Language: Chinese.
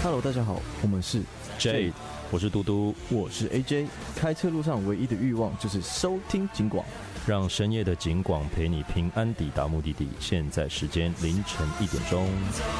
Hello， 大家好，我们是 Jade， 我是嘟嘟， 我是 AJ。开车路上唯一的欲望就是收听警广， 让深夜的警广陪你平安抵达目的地。现在时间凌晨1点钟。